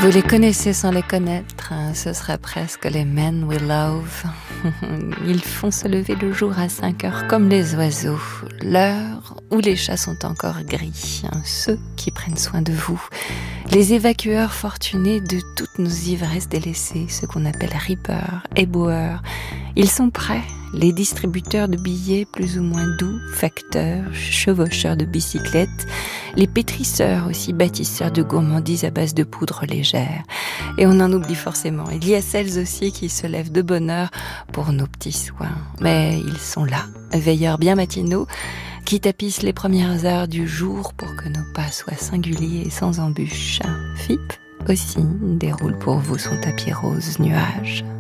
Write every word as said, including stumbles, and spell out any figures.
Vous les connaissez sans les connaître, hein, ce serait presque les men we love. Ils font se lever le jour à cinq heures comme les oiseaux, l'heure où les chats sont encore gris, hein, ceux qui prennent soin de vous. Les évacueurs fortunés de toutes nos ivresses délaissées, ceux qu'on appelle reapers, éboueurs. Ils sont prêts, les distributeurs de billets plus ou moins doux, facteurs, chevaucheurs de bicyclettes, les pétrisseurs aussi, bâtisseurs de gourmandises à base de poudre légère. Et on en oublie forcément, il y a celles aussi qui se lèvent de bonne heure pour nos petits soins. Mais ils sont là, veilleurs bien matinaux, qui tapissent les premières heures du jour pour que nos pas soient singuliers et sans embûches. F I P aussi déroule pour vous son tapis rose nuage.